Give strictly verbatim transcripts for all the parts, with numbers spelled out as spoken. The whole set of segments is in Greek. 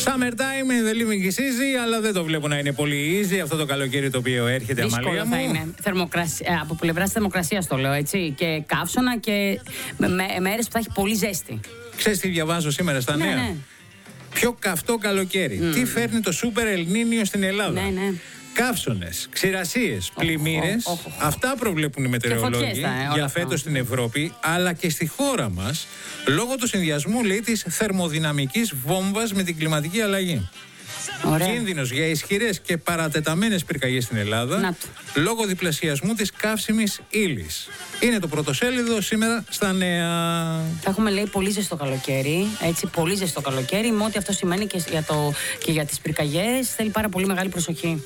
Summertime in the living is easy, αλλά δεν το βλέπω να είναι πολύ easy αυτό το καλοκαίρι το οποίο έρχεται. Δύσκολο Αμαλία θα μου. είναι. Θερμοκρασία, από πλευρά τη θερμοκρασία το λέω έτσι. Και καύσωνα και με, με, μέρες που θα έχει πολύ ζέστη. Ξέρεις τι διαβάζω σήμερα στα Ναι, νέα? ναι. Πιο καυτό καλοκαίρι. Mm. Τι φέρνει το Σούπερ Ελνίνιο στην Ελλάδα? Ναι, ναι. Καύσονες, ξηρασίες, πλημμύρες. oh, oh, oh. Αυτά προβλέπουν οι μετεωρολόγοι φωτιές θα, ε, για όλα φέτος αυτά. στην Ευρώπη, αλλά και στη χώρα μας, λόγω του συνδυασμού, λέει, της θερμοδυναμικής βόμβας με την κλιματική αλλαγή. Ωραία. Κίνδυνος για ισχυρές και παρατεταμένες πυρκαγιές στην Ελλάδα λόγω διπλασιασμού της καύσιμης ύλης. Είναι το πρωτοσέλιδο σήμερα στα νέα. Θα έχουμε, λέει, πολύ ζεστό καλοκαίρι. Έτσι, πολύ ζεστό καλοκαίρι. Με ό,τι αυτό σημαίνει και για, το, και για τις πυρκαγιές. Θέλει πάρα πολύ μεγάλη προσοχή.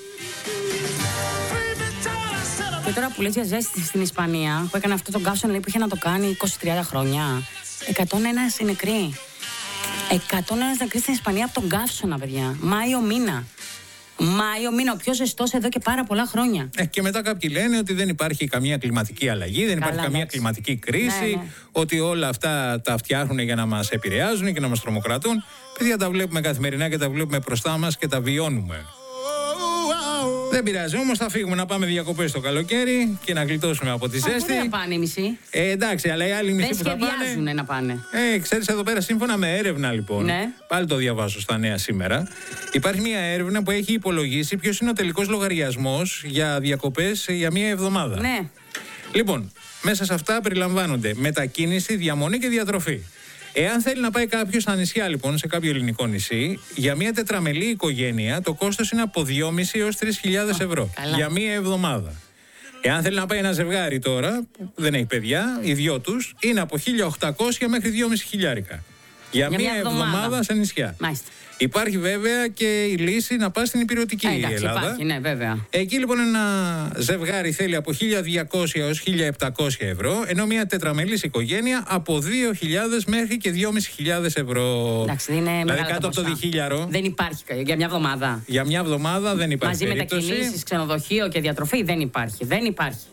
Και τώρα που λες για ζέστη στην Ισπανία, που έκανε αυτό τον καύσωνα, λέει, που είχε να το κάνει είκοσι με τριάντα χρόνια. εκατόν ένα νεκροί. εκατόν ένα νεκροί στην Ισπανία από τον καύσωνα, παιδιά. Μάιο μήνα. Μάιο μήνα, ο πιο ζεστός εδώ και πάρα πολλά χρόνια. Ε, και μετά κάποιοι λένε ότι δεν υπάρχει καμία κλιματική αλλαγή, δεν υπάρχει Καλά, καμία εντάξει. κλιματική κρίση, Ναι, ναι. ότι όλα αυτά τα φτιάχνουν για να μας επηρεάζουν και να μας τρομοκρατούν. Παιδιά, τα βλέπουμε καθημερινά και τα βλέπουμε μπροστά μας και τα βιώνουμε. Δεν πειράζει, όμως θα φύγουμε να πάμε διακοπές το καλοκαίρι και να γλιτώσουμε από τη Πού ζέστη. δεν πάνε οι μισοί. Ε, εντάξει, αλλά οι άλλοι μισοί Δεν που θα πάνε. σχεδιάζουν να πάνε. Ε, ξέρεις, εδώ πέρα σύμφωνα με έρευνα λοιπόν, Ναι. πάλι το διαβάζω στα νέα σήμερα, υπάρχει μια έρευνα που έχει υπολογίσει ποιος είναι ο τελικός λογαριασμός για διακοπές για μία εβδομάδα. Ναι. Λοιπόν, μέσα σε αυτά περιλαμβάνονται μετακίνηση, διαμονή και διατροφή. Εάν θέλει να πάει κάποιο στα νησιά, λοιπόν, σε κάποιο ελληνικό νησί, για μια τετραμελή οικογένεια το κόστος είναι από δυόμισι έως τρεις χιλιάδες ευρώ καλά. για μία εβδομάδα. Εάν θέλει να πάει ένα ζευγάρι τώρα, που δεν έχει παιδιά, οι δυο τους, είναι από χίλια οκτακόσια μέχρι δυόμισι χιλιάρικα. Για, Για μία μια εβδομάδα. εβδομάδα σε νησιά. Μάλιστα. Υπάρχει βέβαια και η λύση να πας στην υπηρετική Ε, εντάξει, Ελλάδα. υπάρχει, ναι, βέβαια. Εκεί λοιπόν ένα ζευγάρι θέλει από χίλια διακόσια έως χίλια επτακόσια ευρώ, ενώ μια τετραμελής οικογένεια από δύο χιλιάδες μέχρι και δυόμισι χιλιάδες ευρώ. Εντάξει, είναι δηλαδή μεγάλα κάτω τα από το ποσά. διχίλιαρο. Δεν υπάρχει για μια εβδομάδα. Για μια εβδομάδα δεν υπάρχει Μαζί περίπτωση. με μετακινήσεις, ξενοδοχείο και διατροφή δεν υπάρχει. Δεν υπάρχει.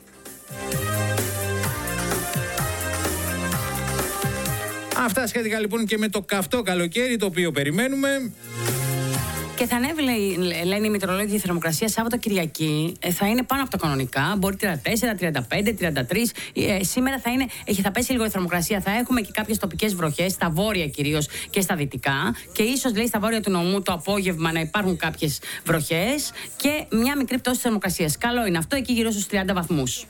Αυτά σχετικά λοιπόν και με το καυτό καλοκαίρι το οποίο περιμένουμε. Και θα ανέβει, λέει, λένε οι μετεωρολόγοι, η θερμοκρασία Σάββατο Κυριακή ε, θα είναι πάνω από τα κανονικά. Μπορεί τριάντα τέσσερα, τριάντα πέντε, τριάντα τρία. Ε, σήμερα θα, είναι, έχει, θα πέσει λίγο η θερμοκρασία. Θα έχουμε και κάποιες τοπικές βροχές, στα βόρεια κυρίως και στα δυτικά. Και ίσως, λέει, στα βόρεια του νομού το απόγευμα να υπάρχουν κάποιες βροχές. Και μια μικρή πτώση της θερμοκρασίας. Καλό είναι αυτό, εκεί γύρω στους τριάντα βαθμούς.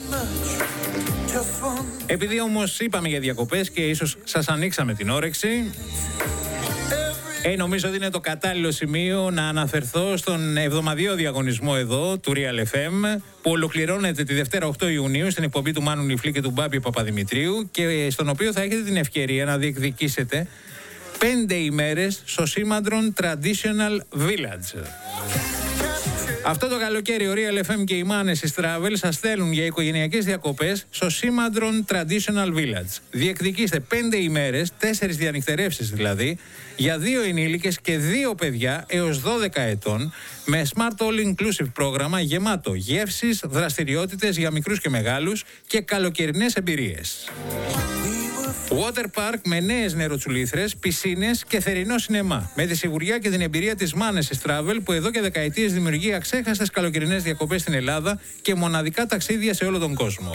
Επειδή όμως είπαμε για διακοπές και ίσως σας ανοίξαμε την όρεξη, ε, νομίζω ότι είναι το κατάλληλο σημείο να αναφερθώ στον εβδομαδιαίο διαγωνισμό εδώ του Real εφ εμ που ολοκληρώνεται τη Δευτέρα οκτώ Ιουνίου στην εκπομπή του Μάνου Νιφλή και του Μπάμπη Παπαδημητρίου και στον οποίο θα έχετε την ευκαιρία να διεκδικήσετε πέντε ημέρες στο Σήμαντρον Traditional Village. Αυτό το καλοκαίρι ο Real εφ εμ και οι Μάνες Travel σας στέλνουν για οικογενειακές διακοπές στο Σήμαντρον Traditional Village. Διεκδικήστε πέντε ημέρες, τέσσερις διανυκτερεύσεις δηλαδή, για δύο ενήλικες και δύο παιδιά έως δώδεκα ετών, με Smart All Inclusive πρόγραμμα γεμάτο γεύσεις, δραστηριότητες για μικρούς και μεγάλους και καλοκαιρινές εμπειρίες. Water Park με νέες νεροτσουλήθρες, πισίνες και θερινό σινεμά. Με τη σιγουριά και την εμπειρία της Μάνες Travel που εδώ και δεκαετίες δημιουργεί αξέχαστες καλοκαιρινές διακοπές στην Ελλάδα και μοναδικά ταξίδια σε όλο τον κόσμο.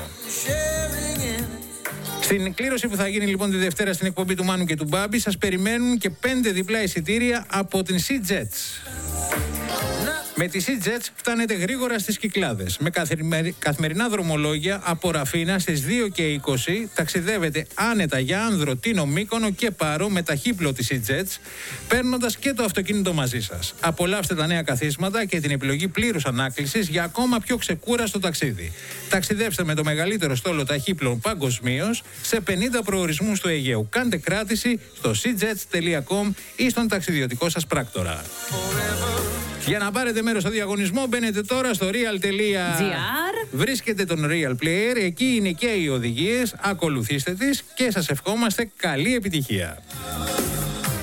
Στην κλήρωση που θα γίνει λοιπόν τη Δευτέρα στην εκπομπή του Μάνου και του Μπάμπη σας περιμένουν και πέντε διπλά εισιτήρια από την SeaJets. Με τη SeaJets φτάνετε γρήγορα στις Κυκλάδες. Με καθημερινά δρομολόγια από Ραφίνα στις δύο και είκοσι ταξιδεύετε άνετα για Άνδρο, Τίνο, Μύκονο και Πάρο με ταχύπλο της SeaJets, παίρνοντας και το αυτοκίνητο μαζί σας. Απολαύστε τα νέα καθίσματα και την επιλογή πλήρους ανάκλησης για ακόμα πιο ξεκούραστο ταξίδι. Ταξιδέψτε με το μεγαλύτερο στόλο ταχύπλων παγκοσμίως σε πενήντα προορισμούς του Αιγαίου. Κάντε κράτηση στο seajets τελεία com ή στον ταξιδιωτικό σας πράκτορα. Για να πάρετε μέρος στο διαγωνισμό μπαίνετε τώρα στο real τελεία gr. Βρίσκετε τον Real Player, εκεί είναι και οι οδηγίες, ακολουθήστε τις και σας ευχόμαστε καλή επιτυχία.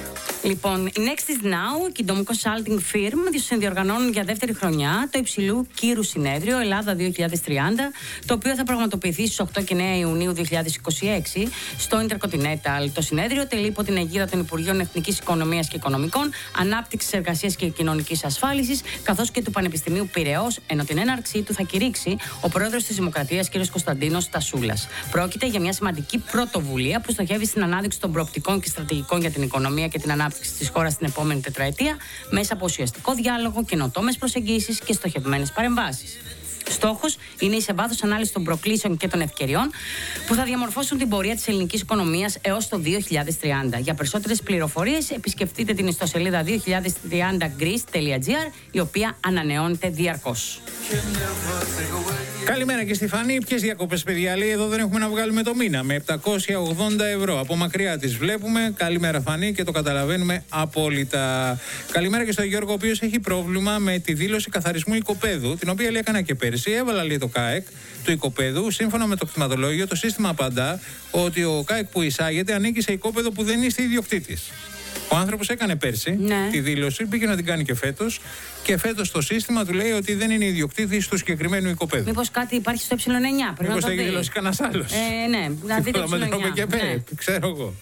Λοιπόν, η Next is Now και η Dom Consulting Firm συνδιοργανώνουν για δεύτερη χρονιά το υψηλού κύρου συνέδριο Ελλάδα δύο χιλιάδες τριάντα, το οποίο θα πραγματοποιηθεί στις οκτώ και εννέα Ιουνίου δύο χιλιάδες είκοσι έξι στο Intercontinental. Το συνέδριο τελεί υπό την αιγίδα των Υπουργείων Εθνικής Οικονομίας και Οικονομικών, Ανάπτυξης, Εργασίας και Κοινωνικής Ασφάλισης, καθώς και του Πανεπιστημίου Πειραιώς, ενώ την έναρξή του θα κηρύξει ο πρόεδρος της Δημοκρατίας κ. Κωνσταντίνος Τασούλας. Πρόκειται για μια σημαντική πρωτοβουλία που στοχεύει στην ανάδειξη των προοπτικών και στρατηγικών για την οικονομία και την ανάπτυξη της χώρας στην επόμενη τετραετία, μέσα από ουσιαστικό διάλογο, καινοτόμες προσεγγίσεις και στοχευμένες παρεμβάσεις. Στόχος είναι η σε βάθος ανάλυση των προκλήσεων και των ευκαιριών που θα διαμορφώσουν την πορεία της ελληνικής οικονομίας έως το δύο χιλιάδες τριάντα. Για περισσότερες πληροφορίες επισκεφτείτε την ιστοσελίδα δύο χιλιάδες τριάντα greece τελεία gr, η οποία ανανεώνεται διαρκώς. Καλημέρα και στη Φανή. Ποιες διακοπές, παιδιά? Λέει εδώ δεν έχουμε να βγάλουμε το μήνα. Με επτακόσια ογδόντα ευρώ. Από μακριά τις βλέπουμε. Καλημέρα, Φανή, και το καταλαβαίνουμε απόλυτα. Καλημέρα και στον Γιώργο, ο οποίος έχει πρόβλημα με τη δήλωση καθαρισμού οικοπαίδου, την οποία λέει έκανα και πέρσι. Έβαλα, λέει, το ΚΑΕΚ του οικοπαίδου. Σύμφωνα με το κτηματολόγιο, το σύστημα απαντά ότι ο ΚΑΕΚ που εισάγεται ανήκει σε οικόπεδο που δεν είστε ιδιοκτήτης. Ο άνθρωπος έκανε πέρσι ναι. τη δήλωση, πήγε να την κάνει και φέτος. Και φέτος το σύστημα του λέει ότι δεν είναι ιδιοκτήτης του συγκεκριμένου οικοπαίδου. Μήπως κάτι υπάρχει στο ε εννιά, πρέπει Μήπως να το θα έχει δηλώσει κανένας άλλος. Ε, ναι, να δείτε το ε εννιά. Και πέρα, ναι. Ξέρω εγώ.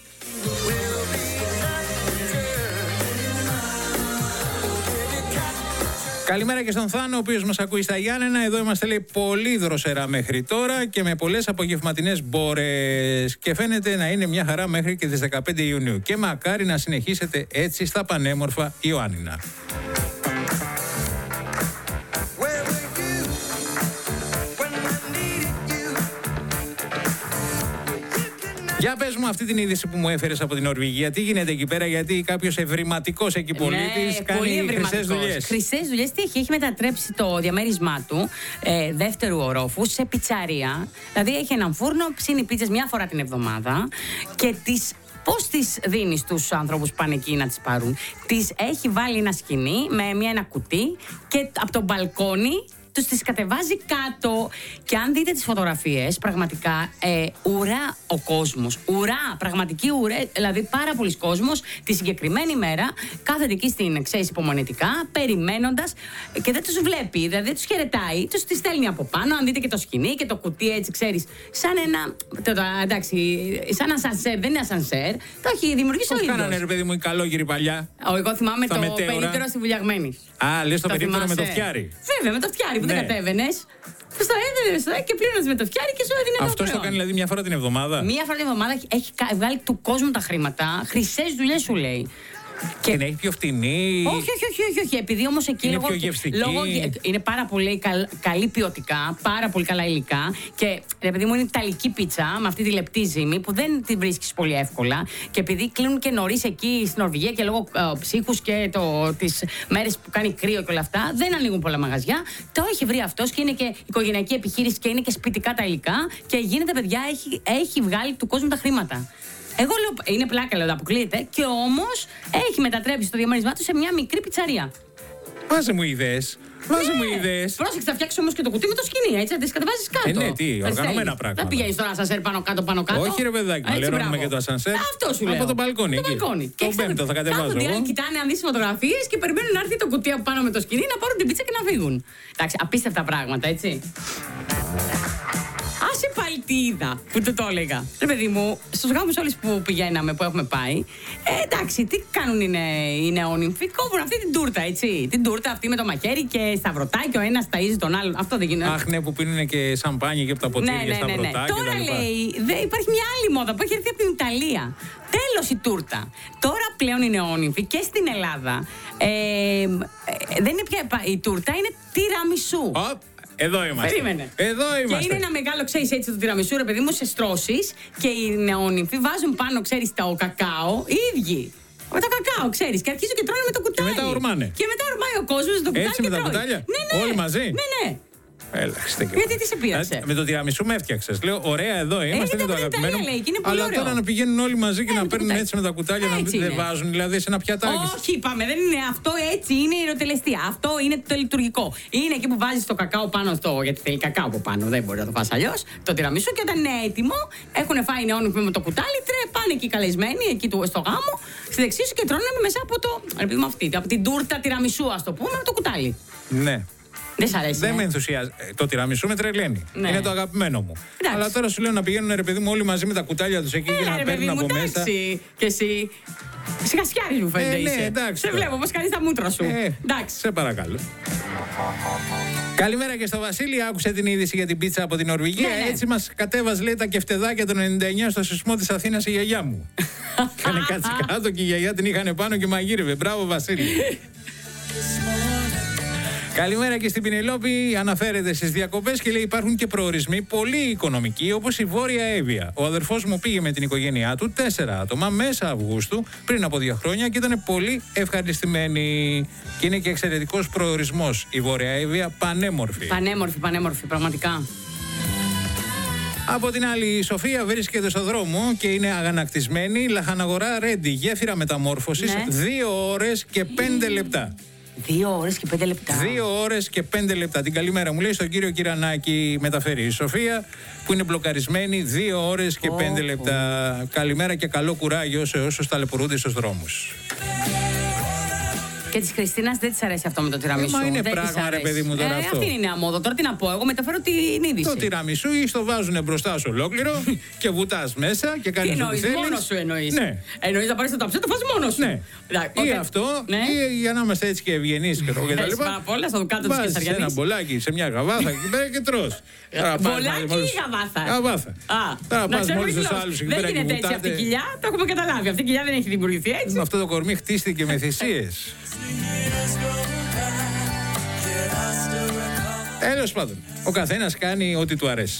Καλημέρα και στον Θάνο, ο οποίος μας ακούει στα Γιάννενα. Εδώ είμαστε, λέει, πολύ δροσερά μέχρι τώρα και με πολλές απογευματινές μπόρες. Και φαίνεται να είναι μια χαρά μέχρι και τις δεκαπέντε Ιουνίου. Και μακάρι να συνεχίσετε έτσι στα πανέμορφα Ιωάννινα. Για πες μου αυτή την είδηση που μου έφερες από την Νορβηγία. Τι γίνεται εκεί πέρα, γιατί κάποιος ευρηματικός εκεί πολίτης ναι, κάνει χρυσές δουλειές. Χρυσές δουλειές τι έχει, έχει μετατρέψει το διαμέρισμά του ε, δεύτερου ορόφου σε πιτσαρία. Δηλαδή έχει έναν φούρνο, ψήνει πίτσες μια φορά την εβδομάδα και τις... Πώς τις δίνει στους ανθρώπους που πάνε εκεί να τις πάρουν? Τις έχει βάλει ένα σκοινί με μια, ένα κουτί και από το μπαλκόνι τους τις κατεβάζει κάτω. Και αν δείτε τις φωτογραφίες, πραγματικά ε, ουρά ο κόσμος. Ουρά, πραγματική ουρά. Δηλαδή πάρα πολλοί κόσμος τη συγκεκριμένη μέρα κάθεται εκεί στην, ξέρεις, υπομονετικά, περιμένοντας και δεν τους βλέπει, δηλαδή δεν τους χαιρετάει, τους τις στέλνει από πάνω. Αν δείτε και το σκηνή και το κουτί, έτσι, ξέρεις, σαν ένα. Το, το, εντάξει, σαν ασανσέρ, δεν είναι ασανσέρ. Το έχει δημιουργήσει ο ίδιος. Πώς κάνανε, ρε παιδί μου, οι καλόγεροι παλιά? Ο, εγώ θυμάμαι το περίπτερο στη Βουλιαγμένη. Α, λες το, το περίπτερο με το φτιάρι. Βέβαια, με το φτιάρι που ναι. δεν κατέβαινες. Στο έδινε και πλήρωνε με το φτιάρι και σου έδινε το Αυτό το κάνει δηλαδή μια φορά την εβδομάδα. Μια φορά την εβδομάδα έχει βγάλει του κόσμου τα χρήματα. Χρυσές δουλειές σου λέει. Και την έχει πιο φτηνή. Όχι, όχι, όχι, όχι, όχι. Επειδή όμως εκεί είναι λόγω, πιο γευστική. λόγω, είναι πάρα πολύ καλ, καλή ποιοτικά, πάρα πολύ καλά υλικά. Και επειδή μου είναι ιταλική πίτσα με αυτή τη λεπτή ζύμη που δεν την βρίσκεις πολύ εύκολα. Και επειδή κλείνουν και νωρίς εκεί στην Νορβηγία και λόγω ε, ψύχους και τις μέρες που κάνει κρύο και όλα αυτά, δεν ανοίγουν πολλά μαγαζιά. Το έχει βρει αυτός και είναι και οικογενειακή επιχείρηση και είναι και σπιτικά τα υλικά. Και γίνεται, παιδιά, έχει, έχει βγάλει του κόσμου τα χρήματα. Εγώ λέω, είναι πλάκα, λέω, αποκλείεται, και όμως έχει μετατρέψει το διαμέρισμά του σε μια μικρή πιτσαρία. Βάζε μου ιδέες. Βάζε μου ιδέες. Πρόσεξε, θα φτιάξει όμως και το κουτί με το σκοινί, έτσι, θα τις κατεβάζεις κάτω. Ε, ναι, τι, οργανωμένα πράγματα. Δεν πηγαίνεις τώρα ασανσέρ πάνω κάτω, πάνω κάτω. Όχι, ρε παιδάκι, λερώνουμε και το ασανσέρ. Αυτό σου λέω. Από το μπαλκόνι. Το μπαλκόνι. Το πέμπτο θα κατεβάζω. Οι άλλοι κοιτάνε αν δεις φωτογραφίες και περιμένουν να έρθει το κουτί από πάνω με το σκοινί να πάρουν την πίτσα και να φύγουν. Εντάξει, απίστευτα πράγματα, έτσι. Άσε πάλι τι είδα που του το έλεγα. Ρε παιδί μου, στους γάμους όλες που πηγαίναμε, που έχουμε πάει, ε, εντάξει, τι κάνουν οι νεόνυμφοι? Κόβουν αυτή την τούρτα, έτσι. Την τούρτα αυτή με το μαχαίρι και σταυρωτάκι, ο ένας ταΐζει τον άλλον. Αυτό δεν γίνεται. Αχ, ναι, που πίνουν και σαμπάνια και από τα ποτήρια, ναι, ναι, ναι, ναι. σταυρωτάκι. Τώρα λέει, δε, υπάρχει μια άλλη μόδα που έχει έρθει από την Ιταλία. Τέλος η τούρτα. Τώρα πλέον οι νεόνυμφοι και στην Ελλάδα ε, ε, δεν είναι πια η τούρτα, είναι τιραμισού. Oh. Εδώ είμαστε. Περίμενε. Εδώ είμαστε. Και είναι ένα μεγάλο, ξέρεις, έτσι, το τιραμισού, ρε παιδί μου, σε στρώσεις και οι νεόνυμφοι βάζουν πάνω, ξέρεις, το κακάο οι ίδιοι. Με το κακάο, ξέρεις, και αρχίζουν και τρώνε με το κουτάλι. Και μετά ορμάνε. Και μετά ορμάει ο κόσμος το κουτάλι. Έτσι και με τα τρώει. κουτάλια. Ναι, ναι. Όλοι μαζί. Ναι, ναι. Έλαξτε και γιατί τι σε πείραξε. Με το τυραμισού με έφτιαξες. Λέω, ωραία, εδώ είμαστε, είναι το αγαπημένο. Αλλά τώρα να πηγαίνουν όλοι μαζί και να παίρνουν έτσι με τα κουτάλια, να δεν βάζουν δηλαδή σε ένα πιατάκι. Όχι, είπαμε, δεν είναι αυτό, έτσι είναι η ιεροτελεστία. Αυτό είναι το λειτουργικό. Είναι εκεί που βάζεις το κακάο πάνω στο. Γιατί θέλει κακάο από πάνω, δεν μπορεί να το φας αλλιώς. Το τυραμισού και όταν είναι έτοιμο, έχουν φάει νεόνι με το κουτάλι, τρε, πάνε εκεί καλεσμένοι, εκεί στο γάμο, στη δεξί σου και τρώνε μέσα από το. Από την τούρτα τυραμισού, α το πούμε, με το κουτάλι. Ναι. Δεν σ' αρέσει. Δεν ε? με ενθουσιάζει. Το τυραμισού με τρελαίνει. Ναι. Είναι το αγαπημένο μου. Εντάξει. Αλλά τώρα σου λέω να πηγαίνουν ρε παιδί μου όλοι μαζί με τα κουτάλια τους εκεί ε, και να παίρνουν από μου, μέσα. Και εσύ. Σιγασιάρης μου φαίνεται. Ε, ναι, είσαι. εντάξει. Σε βλέπω πως κάνεις τα μούτρα σου. Ε, εντάξει. Σε παρακαλώ. Καλημέρα και στο Βασίλη. Άκουσε την είδηση για την πίτσα από την Νορβηγία. Ναι, ναι. Έτσι μας κατέβαζε λέει τα κεφτεδάκια το ενενήντα εννιά στο σεισμό της Αθήνας η γιαγιά μου. Είχανε κάτσει κάτω και η γιαγιά την είχαν πάνω και μαγείρευε. Μπράβο Βασίλη. Καλημέρα και στην Πινελόπη. Αναφέρεται στις διακοπές και λέει υπάρχουν και προορισμοί πολύ οικονομικοί όπως η Βόρεια Εύβοια. Ο αδερφός μου πήγε με την οικογένειά του, τέσσερα άτομα, μέσα Αυγούστου, πριν από δύο χρόνια και ήταν πολύ ευχαριστημένοι. Και είναι και εξαιρετικός προορισμός η Βόρεια Εύβοια, πανέμορφη. Πανέμορφη, πανέμορφη, πραγματικά. Από την άλλη, η Σοφία βρίσκεται στο δρόμο και είναι αγανακτισμένη. Λαχαναγορά Ρέντι, γέφυρα μεταμόρφωσης, ναι. δύο ώρες και πέντε λεπτά. Δύο ώρες και πέντε λεπτά. Δύο ώρες και πέντε λεπτά. Την καλημέρα μου λέει στον κύριο Κυρανάκη, μεταφέρει η Σοφία, που είναι μπλοκαρισμένη. Δύο ώρες και πέντε λεπτά. Καλημέρα και καλό κουράγιο σε όσους ταλαιπωρούνται στους δρόμους. Και τη Χριστίνα δεν τη αρέσει αυτό με το τυραμισού. Ε, μα είναι δεν πράγμα, ρε παιδί μου, τώρα ε, αυτό. Αυτή είναι η νέα μόδα. Τώρα τι να πω, εγώ μεταφέρω την είδηση. Το τυραμισού ή στο βάζουν μπροστά σου ολόκληρο και βουτάς μέσα και κάνεις ό,τι θέλεις. Μόνος σου εννοείς. Ναι. Εννοείς να πάρεις το ταψί, το φας μόνος σου. Ναι. Ή okay. αυτό, ναι. ή για να είμαστε έτσι και ευγενείς και τα λοιπά. Πάρα πολλά, στο κάτω της βάζεις ένα μπολάκι σε μια γαβάθα εκεί πέρα και τρως. Μπολάκι ή γαβάθα. Γαβάθα. Τώρα πας μόλις τους άλλους εκεί πέρα και βουτάτε. Δεν γίνεται έτσι αυτή η κοιλιά, το έχουμε καταλάβει. Αυτή η κοιλιά δεν έχει δημιουργηθεί έτσι. Αυτό το κορμί χτίστηκε με θυσίες. Τέλος πάντων, ο καθένας κάνει ό,τι του αρέσει.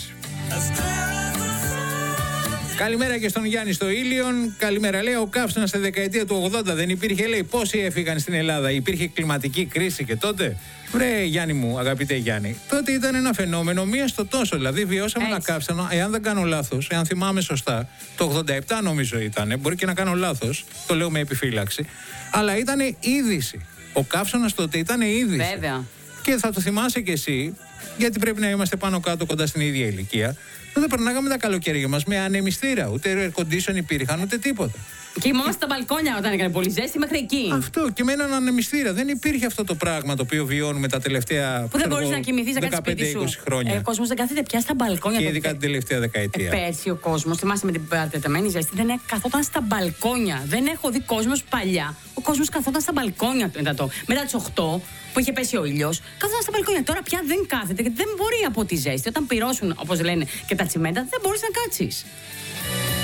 Καλημέρα και στον Γιάννη στο Ήλιον. Καλημέρα, λέει. Ο καύσωνας στη δεκαετία του ογδόντα δεν υπήρχε, λέει. Πόσοι έφυγαν στην Ελλάδα, υπήρχε κλιματική κρίση και τότε. Βρε, Γιάννη μου, αγαπητέ Γιάννη, τότε ήταν ένα φαινόμενο μία στο τόσο. Δηλαδή, βιώσαμε ένα καύσωνο, εάν δεν κάνω λάθος, εάν θυμάμαι σωστά, το ογδόντα επτά νομίζω ήταν. Μπορεί και να κάνω λάθος, το λέω με επιφύλαξη. Αλλά ήταν είδηση. Ο καύσωνας τότε ήταν είδηση. Βέβαια. Και θα το θυμάσαι κι εσύ, γιατί πρέπει να είμαστε πάνω κάτω κοντά στην ίδια ηλικία. Τότε περνάγαμε τα καλοκαίρια μας με ανεμιστήρα. Ούτε air condition υπήρχαν, ούτε τίποτα. Και ήμασταν στα μπαλκόνια όταν έκανε πολύ ζέστη μέχρι εκεί. Αυτό και με έναν ανεμιστήρα. Δεν υπήρχε αυτό το πράγμα το οποίο βιώνουμε τα τελευταία. Που δεν μπορείς να κοιμηθείς να κάτσεις σπίτι σου. δεκαπέντε είκοσι χρόνια. Ε, ο κόσμος δεν κάθεται πια στα μπαλκόνια. Και ειδικά την τελευταία δεκαετία. Ε, πέρσι ο κόσμος, θυμάσαι με την παρατεταμένη ζέστη, δεν καθόταν στα μπαλκόνια. Δεν έχω δει κόσμος παλιά. Ο κόσμος καθόταν στα μπαλκόνια μετά, το, μετά τις οκτώ που είχε πέσει ο ήλιος. Καθόταν στα μπαλκόνια. Τώρα πια δεν κάθεται γιατί δεν μπορεί από τη ζέστη. Όταν πυρώσουν, όπως λένε, και τα τσιμέντα, δεν μπορείς να κάτσεις.